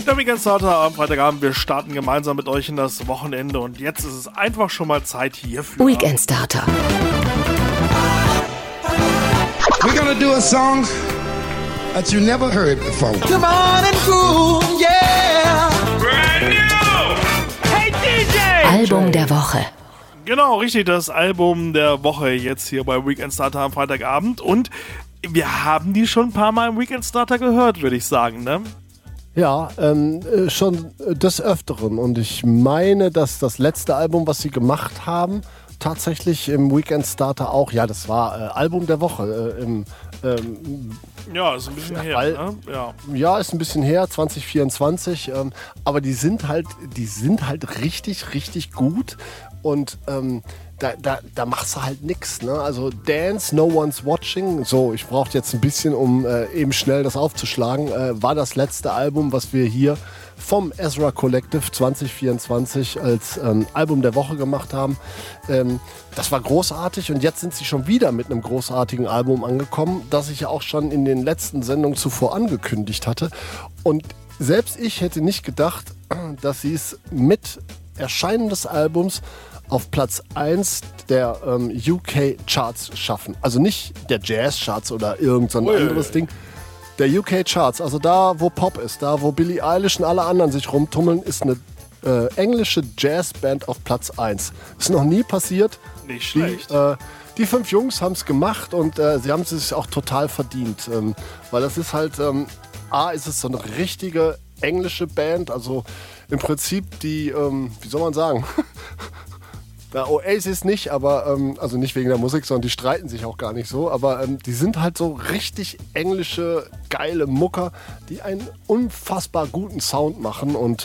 Der Weekend Starter am Freitagabend. Wir starten gemeinsam mit euch in das Wochenende und jetzt ist es einfach schon mal Zeit hierfür. Weekend Starter. We're gonna do a song that you never heard before. Come on and groove, yeah. Brand new! Hey DJ! Album der Woche. Genau, richtig, das Album der Woche jetzt hier bei Weekend Starter am Freitagabend und wir haben die schon ein paar Mal im Weekend Starter gehört, würde ich sagen, ne? Ja, schon des Öfteren. Und ich meine, dass das letzte Album, was sie gemacht haben, tatsächlich im Weekend Starter auch, ja, das war Album der Woche. Ja, ist ein bisschen her, ne? Ja, ist ein bisschen her, 2024. Aber die sind halt richtig, richtig gut. Und da machst du halt nix, ne? Also Dance, No One's Watching, so, ich brauchte jetzt ein bisschen, um eben schnell das aufzuschlagen, war das letzte Album, was wir hier vom Ezra Collective 2024 als Album der Woche gemacht haben. Das war großartig und jetzt sind sie schon wieder mit einem großartigen Album angekommen, das ich ja auch schon in den letzten Sendungen zuvor angekündigt hatte. Und selbst ich hätte nicht gedacht, dass sie es mit Erscheinen des Albums auf Platz 1 der UK-Charts schaffen. Also nicht der Jazz-Charts oder irgend so ein anderes Ding. Der UK-Charts, also da, wo Pop ist, da, wo Billie Eilish und alle anderen sich rumtummeln, ist eine englische Jazzband auf Platz 1. Ist noch nie passiert. Nicht schlecht. Die 5 Jungs haben es gemacht und sie haben es sich auch total verdient. Weil das ist halt, A, ist es so eine richtige englische Band, also im Prinzip die, wie soll man sagen, der Oasis nicht, aber, also nicht wegen der Musik, sondern die streiten sich auch gar nicht so, aber die sind halt so richtig englische, geile Mucker, die einen unfassbar guten Sound machen und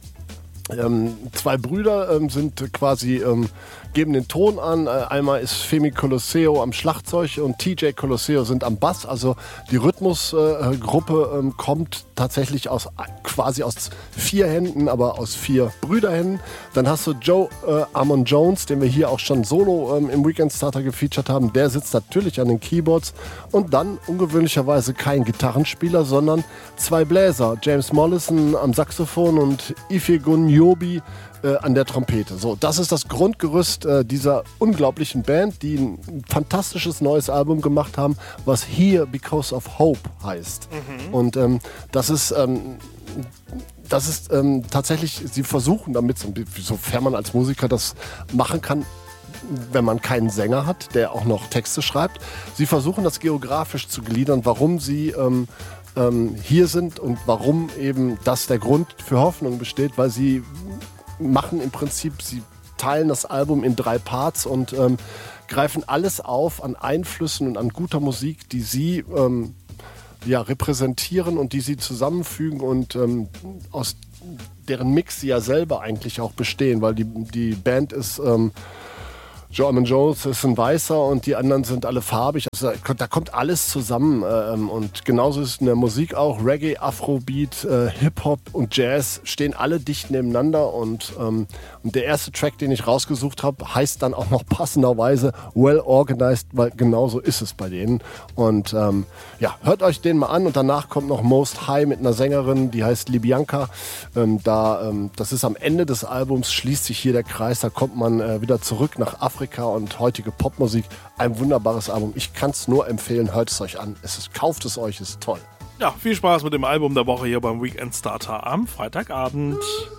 2 Brüder sind quasi, geben den Ton an. Einmal ist Femi Colosseo am Schlagzeug und TJ Colosseo sind am Bass. Also die Rhythmusgruppe kommt tatsächlich quasi aus 4 Händen, aber aus 4 Brüderhänden. Dann hast du Joe Amon Jones, den wir hier auch schon solo im Weekend Starter gefeatured haben. Der sitzt natürlich an den Keyboards. Und dann ungewöhnlicherweise kein Gitarrenspieler, sondern 2 Bläser. James Mollison am Saxophon und Ifegun Yobi an der Trompete. So, das ist das Grundgerüst dieser unglaublichen Band, die ein fantastisches neues Album gemacht haben, was Here Because of Hope heißt. Und das ist tatsächlich, sie versuchen damit, sofern man als Musiker das machen kann, wenn man keinen Sänger hat, der auch noch Texte schreibt, sie versuchen das geografisch zu gliedern, warum sie hier sind und warum eben das der Grund für Hoffnung besteht, weil sie machen im Prinzip, sie teilen das Album in 3 Parts und greifen alles auf an Einflüssen und an guter Musik, die sie repräsentieren und die sie zusammenfügen und aus deren Mix sie ja selber eigentlich auch bestehen, weil die Band ist Joe Amon Jones ist ein Weißer und die anderen sind alle farbig. Also da kommt alles zusammen. Und genauso ist es in der Musik auch. Reggae, Afrobeat, Hip-Hop und Jazz stehen alle dicht nebeneinander. Und der erste Track, den ich rausgesucht habe, heißt dann auch noch passenderweise Well Organized, weil genauso ist es bei denen. Und hört euch den mal an. Und danach kommt noch Most High mit einer Sängerin, die heißt Libyanka. Das ist am Ende des Albums, schließt sich hier der Kreis. Da kommt man wieder zurück nach Afrika und heutige Popmusik. Ein wunderbares Album. Ich kann es nur empfehlen, hört es euch an. Kauft es euch, ist toll. Ja, viel Spaß mit dem Album der Woche hier beim Weekend Starter am Freitagabend.